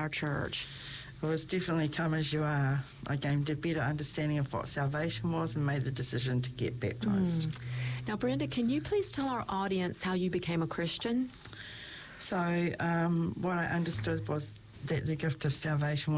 our church? It was definitely come as you are. I gained a better understanding of what salvation was and made the decision to get baptised. Now, Brenda, can you please tell our audience how you became a Christian? So what I understood was that the gift of salvation